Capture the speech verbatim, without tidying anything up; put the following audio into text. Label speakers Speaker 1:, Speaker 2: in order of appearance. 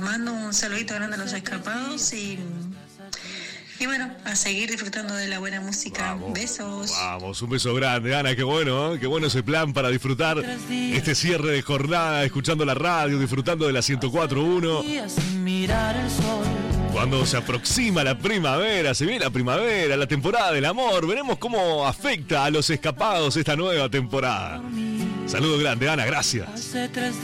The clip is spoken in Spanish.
Speaker 1: mando un saludito grande a los escapados y, y bueno, a seguir disfrutando de la buena música.
Speaker 2: Vamos,
Speaker 1: besos.
Speaker 2: Vamos, un beso grande, Ana, qué bueno, ¿eh? Qué bueno ese plan para disfrutar este cierre de jornada, escuchando la radio, disfrutando de la ciento cuatro punto uno. Cuando se aproxima la primavera, se viene la primavera, la temporada del amor, veremos cómo afecta a los escapados esta nueva temporada. Saludo grande, Ana, gracias.